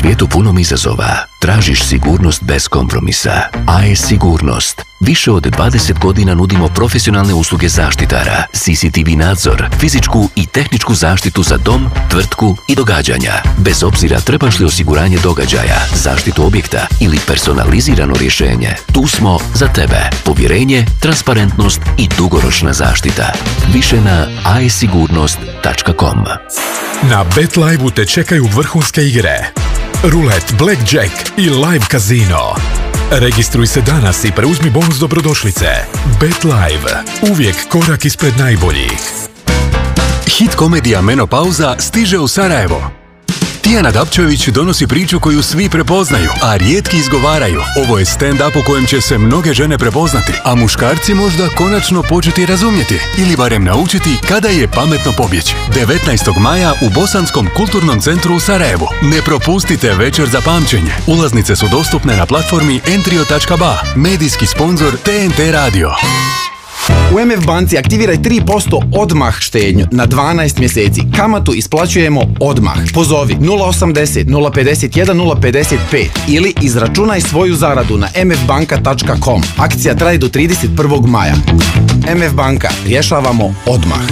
svijetu punom izazova, tražiš sigurnost bez kompromisa. AES Sigurnost. Više od 20 godina nudimo profesionalne usluge zaštitara, CCTV nadzor, fizičku i tehničku zaštitu za dom, tvrtku i događanja. Bez obzira trebaš li osiguranje događaja, zaštitu objekta ili personalizirano rješenje, tu smo za tebe. Povjerenje, transparentnost i dugoročna zaštita. Više na aesigurnost.com. Na BetLive-u te čekaju vrhunske igre. Rulet, blackjack i live kazino. Registruj se danas i preuzmi bonus dobrodošlice. BetLive. Uvijek korak ispred najboljih. Hit komedija Menopauza stiže u Sarajevo. Tijana Dapčević donosi priču koju svi prepoznaju, a rijetki izgovaraju. Ovo je stand-up u kojem će se mnoge žene prepoznati, a muškarci možda konačno početi razumjeti ili barem naučiti kada je pametno pobjeći. 19. maja u Bosanskom kulturnom centru u Sarajevu. Ne propustite večer za pamćenje. Ulaznice su dostupne na platformi entrio.ba. Medijski sponzor TNT Radio. U MF banci aktiviraj 3% odmah štednju na 12 mjeseci. Kamatu isplaćujemo odmah. Pozovi 080 051 055 ili izračunaj svoju zaradu na mfbanka.com. Akcija traje do 31. maja. MF banka. Rješavamo odmah.